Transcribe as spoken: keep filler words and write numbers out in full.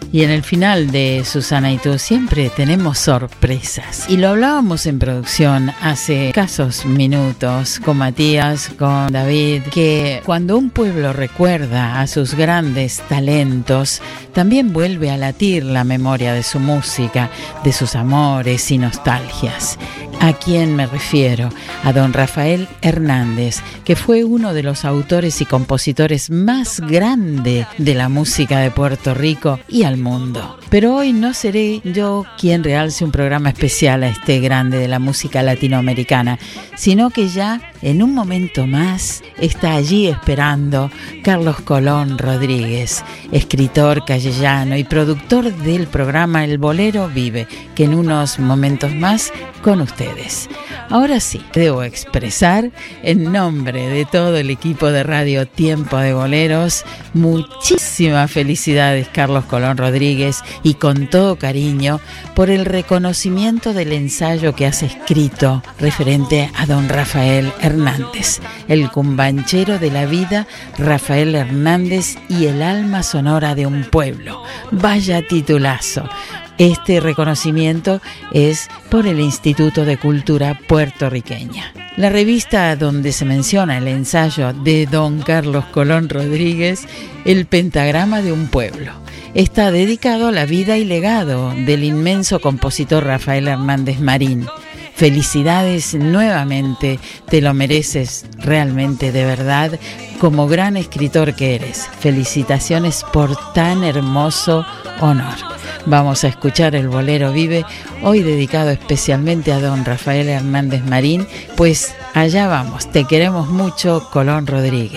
Y en el final de Susana y tú siempre tenemos sorpresas. Y lo hablábamos en producción hace escasos minutos con Matías, con David, que cuando un pueblo recuerda a sus grandes talentos, también vuelve a latir la memoria de su música, de sus amores y nostalgias. ¿A quién me refiero? A don Rafael Hernández, que fue uno de los autores y compositores más grandes de la música de Puerto Rico y al mundo. Pero hoy no seré yo quien realce un programa especial a este grande de la música latinoamericana, sino que ya en un momento más está allí esperando Carlos Colón Rodríguez, escritor callejano y productor del programa El Bolero Vive, que en unos momentos más con ustedes. Ahora sí, debo expresar en nombre de todo el equipo de Radio Tiempo de Boleros, muchísimas felicidades Carlos Colón Rodríguez, y con todo cariño por el reconocimiento del ensayo que has escrito referente a don Rafael Hernández, el cumbanchero de la vida Rafael Hernández y el alma sonora de un pueblo. Vaya titulazo. Este reconocimiento es por el Instituto de Cultura Puertorriqueña. La revista donde se menciona el ensayo de don Carlos Colón Rodríguez, El Pentagrama de un Pueblo, está dedicado a la vida y legado del inmenso compositor Rafael Hernández Marín. Felicidades nuevamente, te lo mereces realmente de verdad, como gran escritor que eres. Felicitaciones por tan hermoso honor. Vamos a escuchar El Bolero Vive, hoy dedicado especialmente a don Rafael Hernández Marín, pues allá vamos, te queremos mucho, Colón Rodríguez.